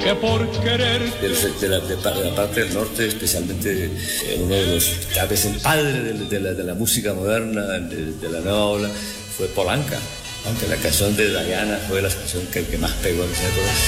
que por querer. De la parte del norte, especialmente uno de los, tal vez el padre de la música moderna, de la nueva ola, fue Polanca. Aunque la canción de Diana fue la canción que más pegó en esa época.